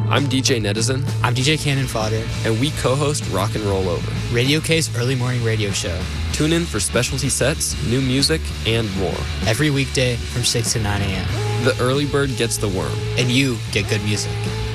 I'm DJ Netizen, I'm DJ Cannon Fodder, and we co-host Rock and Roll Over, Radio K's early morning radio show. Tune in for specialty sets, new music, and more. Every weekday from 6 to 9 a.m. The early bird gets the worm. And you get good music.